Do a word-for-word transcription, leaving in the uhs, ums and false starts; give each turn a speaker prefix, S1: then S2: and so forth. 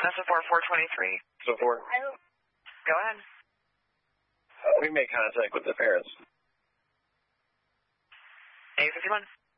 S1: four four twenty-three.
S2: So four.
S1: Go ahead.
S2: We made contact with the parents.
S1: eight fifty-one.